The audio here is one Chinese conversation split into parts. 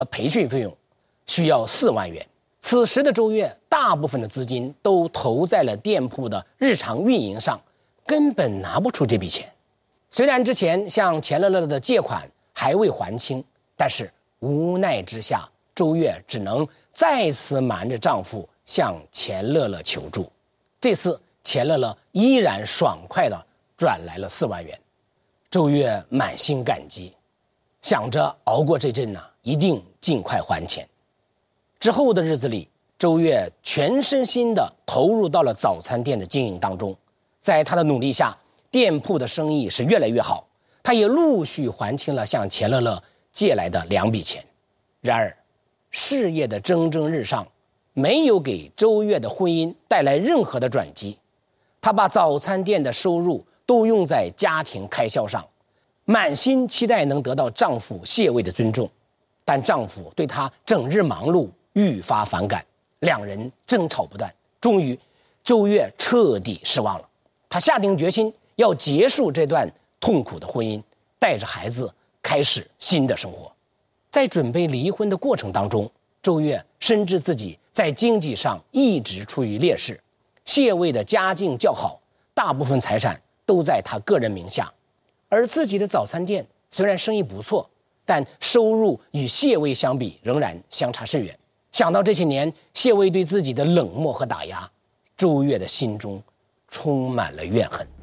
培训费用需要4万元。此时的周越大部分的资金都投在了店铺的日常运营上，根本拿不出这笔钱。虽然之前向钱乐乐的借款还未还清，但是无奈之下，周越只能再次瞒着丈夫向钱乐乐求助。这次钱乐乐依然爽快地转来了4万元，周越满心感激，想着熬过这阵一定尽快还钱。之后的日子里，周越全身心地投入到了早餐店的经营当中。在他的努力下，店铺的生意是越来越好，他也陆续还清了向钱乐乐借来的2笔钱。然而，事业的蒸蒸日上没有给周越的婚姻带来任何的转机。她把早餐店的收入都用在家庭开销上，满心期待能得到丈夫谢卫的尊重，但丈夫对她整日忙碌愈发反感，两人争吵不断。终于，周越彻底失望了，她下定决心要结束这段痛苦的婚姻，带着孩子开始新的生活。在准备离婚的过程当中，周越深知自己在经济上一直处于劣势，谢卫的家境较好，大部分财产都在他个人名下，而自己的早餐店虽然生意不错，但收入与谢卫相比仍然相差甚远。想到这些年谢卫对自己的冷漠和打压，周越的心中充满了怨恨。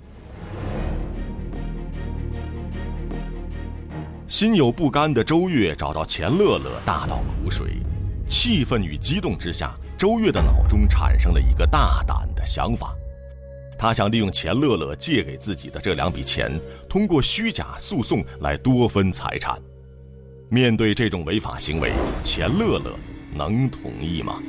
心有不甘的周越找到钱乐乐大倒苦水，气愤与激动之下，周越的脑中产生了一个大胆的想法。他想利用钱乐乐借给自己的这2笔钱，通过虚假诉讼来多分财产。面对这种违法行为，钱乐乐能同意吗？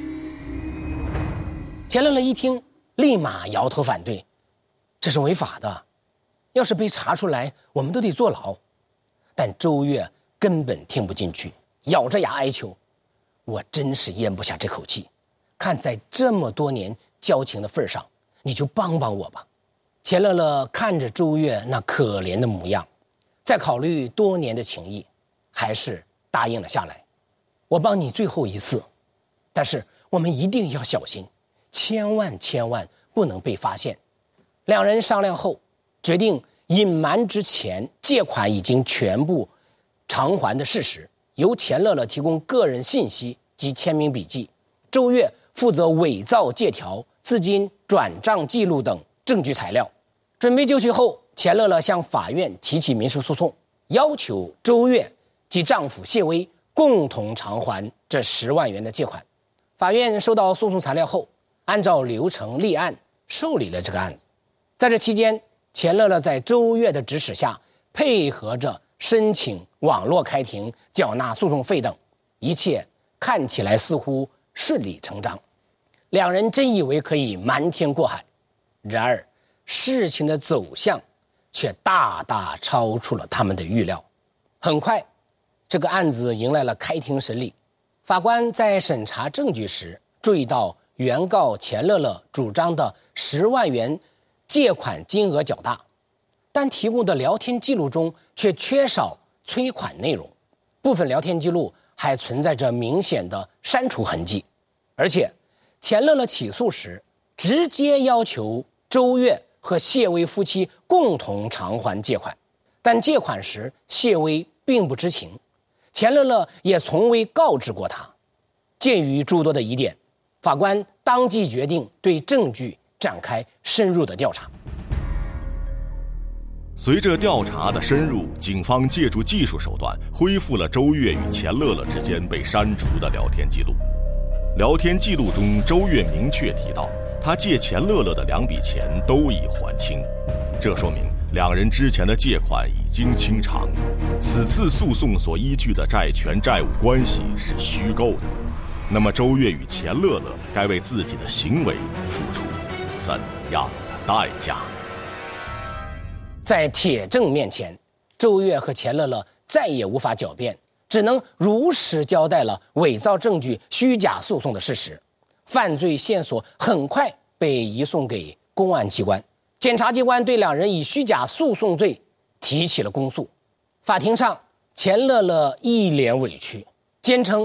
钱乐乐一听，立马摇头反对，这是违法的，要是被查出来，我们都得坐牢。但周越根本听不进去，咬着牙哀求，我真是咽不下这口气，看在这么多年交情的份上，你就帮帮我吧。钱乐乐看着周越那可怜的模样，再考虑多年的情谊，还是答应了下来。我帮你最后一次，但是我们一定要小心，千万不能被发现。两人商量后，决定隐瞒之前借款已经全部偿还的事实，由钱乐乐提供个人信息及签名笔记，周越负责伪造借条、资金转账记录等证据材料。准备就绪后，钱乐乐向法院提起民事诉讼，要求周越及丈夫谢威共同偿还这10万元的借款。法院收到诉讼材料后，按照流程立案，受理了这个案子。在这期间，钱乐乐在周越的指使下，配合着申请网络开庭、缴纳诉讼费等，一切看起来似乎顺理成章。两人真以为可以瞒天过海，然而事情的走向却大大超出了他们的预料。很快，这个案子迎来了开庭审理。法官在审查证据时，注意到原告钱乐乐主张的10万元借款金额较大，但提供的聊天记录中却缺少催款内容，部分聊天记录还存在着明显的删除痕迹。而且钱乐乐起诉时直接要求周越和谢威夫妻共同偿还借款，但借款时谢威并不知情，钱乐乐也从未告知过他。鉴于诸多的疑点，法官当即决定对证据展开深入的调查。 随着调查的深入，警方借助技术手段恢复了周越与钱乐乐之间被删除的聊天记录。聊天记录中，周越明确提到，他借钱乐乐的2笔钱都已还清，这说明两人之前的借款已经清偿。此次诉讼所依据的债权债务关系是虚构的。那么周越与钱乐乐该为自己的行为付出怎样的代价？ 在铁证面前，周越和钱乐乐再也无法狡辩，只能如实交代了伪造证据、虚假诉讼的事实。犯罪线索很快被移送给公安机关，检察机关对两人以虚假诉讼罪提起了公诉。法庭上，钱乐乐一脸委屈，坚称